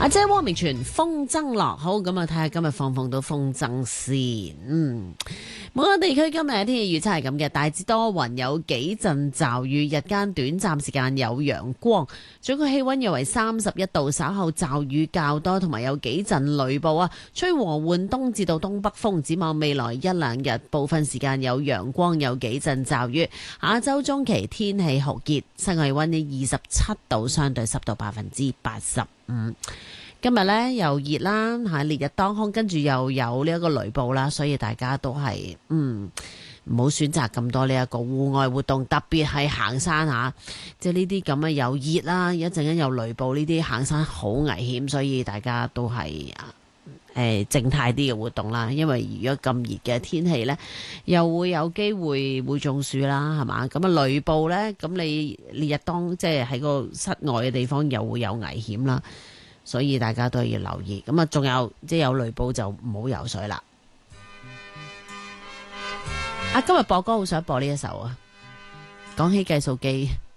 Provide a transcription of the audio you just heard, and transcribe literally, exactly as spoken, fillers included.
阿姐汪明荃風箏落，好咁啊！睇下今日放放到風箏先。嗯，每個地區今日嘅天氣預測係咁嘅，大致多雲，有幾陣驟雨，日間短暫時間有陽光，最高氣溫約為三十一度，稍後驟雨較多，同埋有幾陣雷暴啊！吹和緩東至到東北風，展望未來一兩日，部分時間有陽光，有幾陣驟雨。下周中期天氣酷熱，室外氣溫二十七度，相對濕度百分之八十五。今日呢又熱啦，吓烈日當空，跟住又有呢一個雷暴啦，所以大家都係嗯唔好選擇咁多呢一個戶外活動，特別係行山吓，即係呢啲咁嘅又熱啦，一陣間有雷暴，呢啲行山好危險，所以大家都係誒靜態啲嘅活動啦。因為如果咁熱嘅天氣呢，又會有機會會中暑啦，係嘛？咁啊雷暴呢，咁你烈日當即係喺個室外嘅地方又會有危險啦。所以大家都要留意，咁啊，仲有即係有雷暴就唔好游水啦。啊，今日播歌好想播呢一首啊，講起計數機。